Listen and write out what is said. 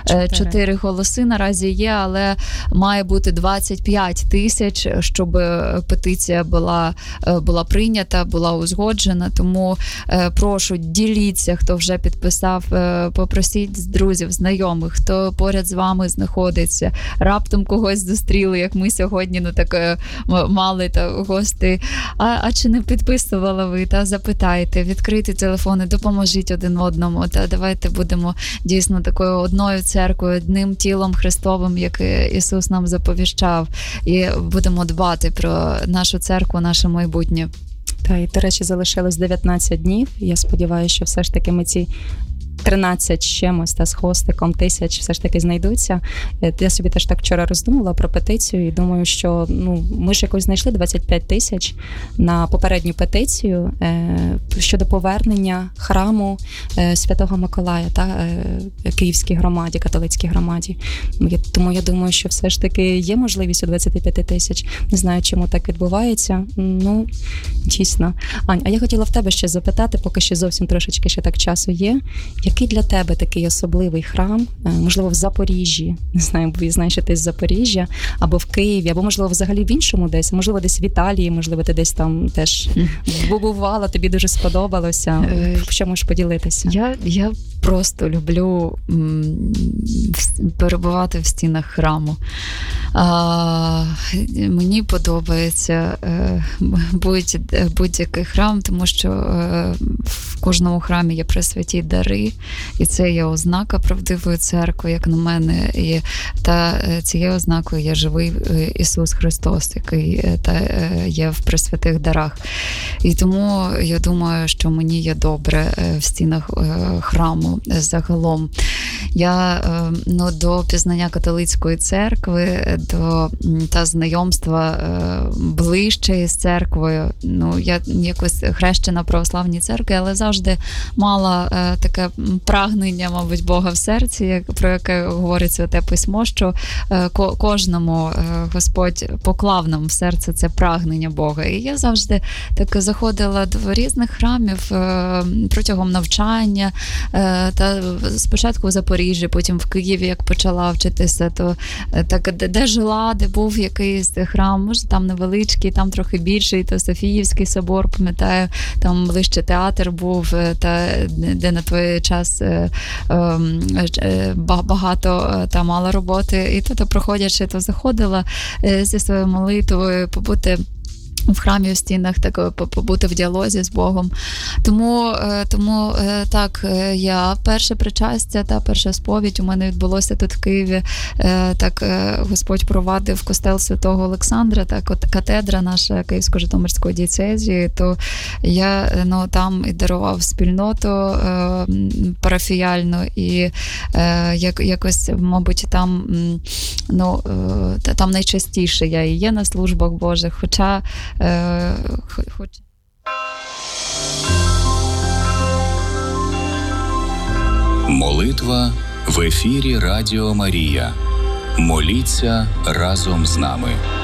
4 голоси наразі є, але має бути 25 тисяч, щоб петиція була прийнята, була узгоджена. Тому прошу, діліться, хто вже підписав, попросіть друзів, знайомих, хто поряд з вами знаходиться. Раптом когось зустріли, як ми сьогодні, мали гості. А чи не підписували ви? Запитайте, відкрийте телефони, допоможіть один одному. Давайте будемо дійсно такою одною церквою, одним тілом Христовим, як Ісус нам заповіщав. І будемо дбати про нашу церкву, наше майбутнє. І, до речі, залишилось 19 днів. Я сподіваюся, що все ж таки ми ці 13 з чимось з хвостиком тисяч все ж таки знайдуться. Я собі теж так вчора роздумала про петицію і думаю, що ми ж якось знайшли 25 тисяч на попередню петицію щодо повернення храму Святого Миколая Київській громаді, католицькій громаді. Тому я думаю, що все ж таки є можливість у 25 тисяч. Не знаю, чому так відбувається. Дійсно. Ань, а я хотіла в тебе ще запитати, поки ще зовсім трошечки ще так часу є. Який для тебе такий особливий храм, можливо, в Запоріжжі, не знаю, бо я знаю, що ти з Запоріжжя, або в Києві, або, можливо, взагалі в іншому десь, можливо, десь в Італії, можливо, ти десь там теж бувала, тобі дуже сподобалося. Що можеш поділитися? Я просто люблю перебувати в стінах храму. Мені подобається будь-який храм, тому що в кожному храмі є пресвяті дари, і це є ознака правдивої церкви, як на мене. І цією ознакою є живий Ісус Христос, який є в пресвятих дарах. І тому я думаю, що мені є добре в стінах храму загалом. Я до пізнання католицької церкви, та знайомства ближче з церквою. Я якось хрещена в православній церкві, але завжди мала таке прагнення, мабуть, Бога в серці, про яке говорить Святе Письмо, що кожному Господь поклав нам в серце це прагнення Бога. І я завжди так заходила до різних храмів протягом навчання, та спочатку в Запоріжжі, потім в Києві, як почала вчитися, то так, де жила, де був якийсь храм, може там невеличкий, там трохи більший, то Софіївський собор, пам'ятаю, там ближче театр був, та де на той час багато та мало роботи, і то проходячи, то заходила зі своєю молитвою, побути в храмі, у стінах, так, побути в діалозі з Богом. Тому так, я перше причастя та перша сповідь у мене відбулося тут в Києві. Так, Господь провадив костел Святого Олександра, так, катедра наша Київсько-Житомирської дієцезії, то я там і дарував спільноту парафіяльну, і якось, мабуть, там найчастіше я і є на службах Божих, хоча Молитва в ефірі Радіо Марія. Моліться разом з нами.